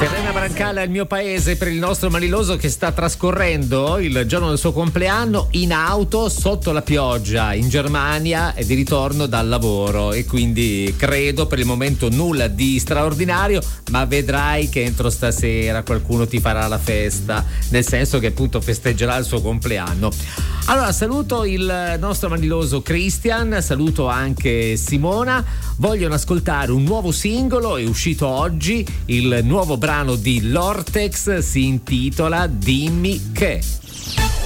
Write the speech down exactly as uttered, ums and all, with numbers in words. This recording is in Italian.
Serena Brancale al mio paese per il nostro Maniloso che sta trascorrendo il giorno del suo compleanno in auto sotto la pioggia in Germania e di ritorno dal lavoro, e quindi credo per il momento nulla di straordinario, ma vedrai che entro stasera qualcuno ti farà la festa, nel senso che appunto festeggerà il suo compleanno. Allora saluto il nostro Maniloso Christian, saluto anche Simona. Vogliono ascoltare un nuovo singolo, è uscito oggi, il nuovo brano di Lortex si intitola Dimmi che.